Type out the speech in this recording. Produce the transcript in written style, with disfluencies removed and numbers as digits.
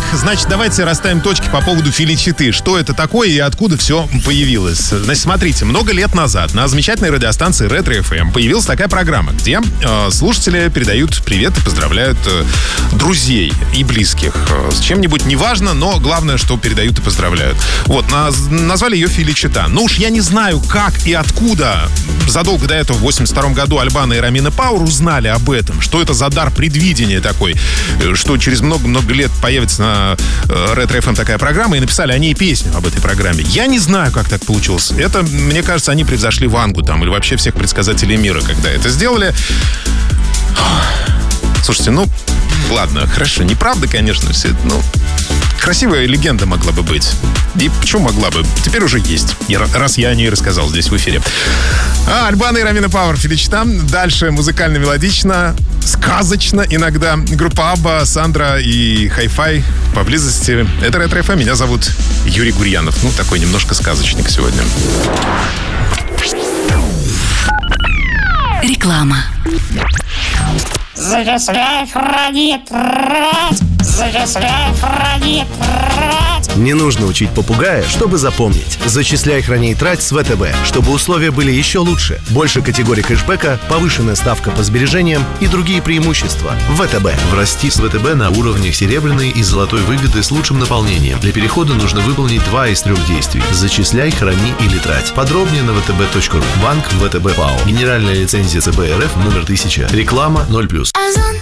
значит, давайте расставим точки по поводу Феличиты. Что это такое и откуда все появилось? Значит, смотрите, много лет назад на замечательной радиостанции Ретро ФМ появилась такая программа, где слушатели передают привет и поздравляют друзей и близких с чем-нибудь, неважно, но главное, что передают и поздравляют. Вот, назвали ее Феличита. Ну уж я не знаю, как и откуда задолго до этого, в 82 году, Альбано и Ромина Пауэр узнали об этом, что это за дар предвидения такой, что через много-много лет появится на Ретро ФМ такая программа, и написали они и песню об этой программе. Я не знаю, как так получилось. Это, мне кажется, они превзошли Вангу там, или вообще всех предсказателей мира, когда это сделали. Слушайте, ну, ладно, хорошо, неправда, конечно, все это, ну, красивая легенда могла бы быть. И почему могла бы? Теперь уже есть. Раз я о ней рассказал здесь в эфире. Альбано и Ромина Пауэр, Феличита. Дальше музыкально-мелодично, сказочно иногда. Группа Абба, Сандра и Хай-Фай поблизости. Это Ретро ФМ. Меня зовут Юрий Гурьянов. Ну, такой немножко сказочник сегодня. Реклама. Зачисляй, храни, трать! Зачисляй, храни, трать! Не нужно учить попугая, чтобы запомнить. Зачисляй, храни и трать с ВТБ, чтобы условия были еще лучше. Больше категорий кэшбэка, повышенная ставка по сбережениям и другие преимущества. ВТБ. Врасти с ВТБ на уровнях серебряной и золотой выгоды с лучшим наполнением. Для перехода нужно выполнить 2 из 3 действий. Зачисляй, храни или трать. Подробнее на vtb.ru. Банк ВТБ ПАО. Генеральная лицензия ЦБ РФ номер 1000. Реклама 0+.